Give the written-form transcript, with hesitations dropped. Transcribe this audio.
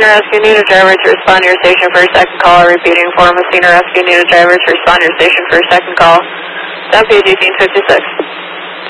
Messina Rescue, need a driver to respond to your station for a second call. Repeating for Messina Rescue, need a driver to respond to your station for a second call. South Page 1856.